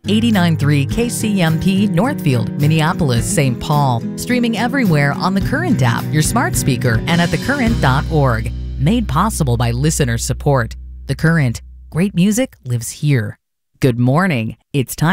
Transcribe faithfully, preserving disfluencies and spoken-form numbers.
eighty-nine point three K C M P Northfield, Minneapolis, Saint Paul. Streaming everywhere on the Current app, your smart speaker, and at the current dot org. Made possible by listener support. The Current. Great music lives here. Good morning. It's time.